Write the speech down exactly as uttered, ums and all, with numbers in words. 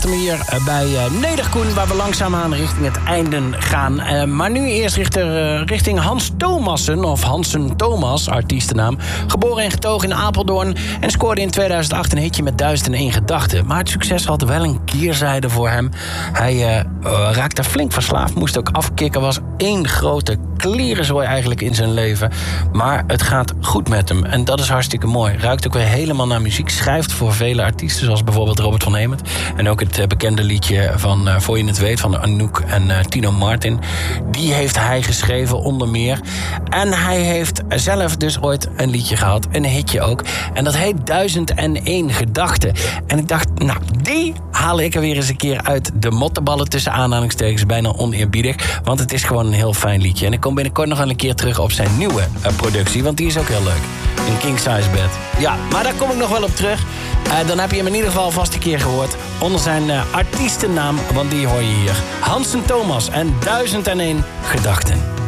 Hier bij uh, Nederkoen, waar we langzaamaan richting het einde gaan. Uh, maar nu eerst richting, uh, richting Hans Thomassen, of Hansen Thomas, artiestennaam. Geboren en getogen in Apeldoorn en scoorde in tweeduizend acht een hitje met duizend en één gedachten. Maar het succes had wel een keerzijde voor hem. Hij uh, uh, raakte flink verslaafd, moest ook afkicken, was één grote klerenzooi eigenlijk in zijn leven. Maar het gaat goed met hem en dat is hartstikke mooi. Ruikt ook weer helemaal naar muziek, schrijft voor vele artiesten, zoals bijvoorbeeld Robert van Hemert. En ook het bekende liedje van uh, Voor je het weet van Anouk en uh, Tino Martin. Die heeft hij geschreven onder meer. En hij heeft zelf dus ooit een liedje gehad, een hitje ook. En dat heet duizend en één gedachten. En ik dacht, nou, die haal ik er weer eens een keer uit de mottenballen tussen aanhalingstekens. Bijna oneerbiedig, want het is gewoon een heel fijn liedje. En ik kom binnenkort nog wel een keer terug op zijn nieuwe uh, productie, want die is ook heel leuk. Een king size bed. Ja, maar daar kom ik nog wel op terug. Uh, dan heb je hem in ieder geval vast een keer gehoord. Onder zijn uh, artiestennaam, want die hoor je hier. Hansen Thomas en duizend en één gedachten.